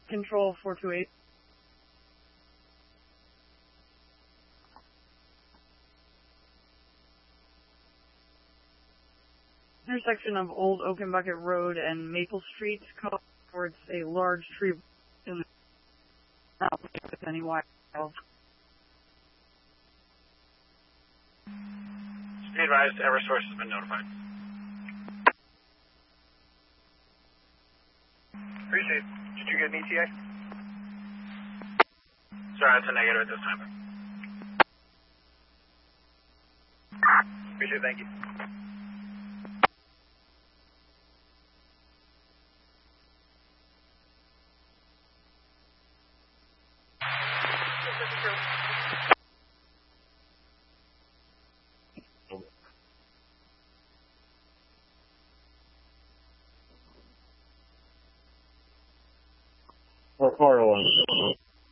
Control 428. Intersection of Old Oaken Bucket Road and Maple Street towards a large tree in the with any wild. Be advised, Eversource has been notified. Appreciate it. Did you get an ETA? Sorry, that's a negative at this time. Appreciate it, thank you. Or 401.